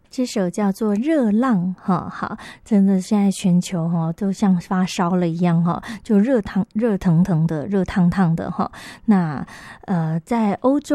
这首叫做热浪哈，好，真的现在全球哈都像发烧了一样哈，就热腾腾的、热烫烫的哈。那在欧洲